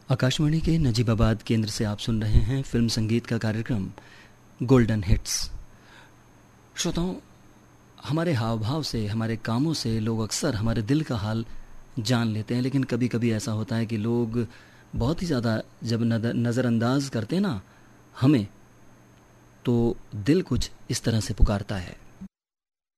आकाशवाणी के नजीबाबाद केंद्र से आप सुन रहे हैं फिल्म संगीत का कार्यक्रम गोल्डन हिट्स। श्रोताओं, हमारे हाव भाव से, हमारे कामों से लोग अक्सर हमारे दिल का हाल जान लेते हैं, लेकिन कभी कभी ऐसा होता है कि लोग बहुत ही ज़्यादा जब नज़रअंदाज करते हैं ना हमें, तो दिल कुछ इस तरह से पुकारता है।